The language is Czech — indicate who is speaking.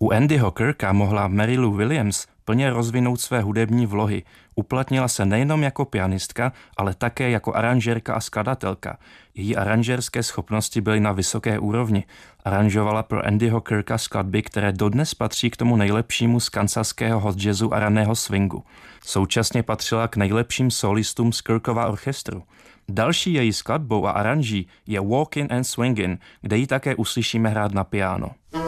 Speaker 1: U Andyho Kirka mohla Mary Lou Williams plně rozvinout své hudební vlohy. Uplatnila se nejenom jako pianistka, ale také jako aranžérka a skladatelka. Její aranžérské schopnosti byly na vysoké úrovni. Aranžovala pro Andyho Kirka skladby, které dodnes patří k tomu nejlepšímu z kansaského hot jazzu a raného swingu. Současně patřila k nejlepším solistům z Kirkova orchestru. Další její skladbou a aranží je Walkin' and Swingin', kde ji také uslyšíme hrát na piano.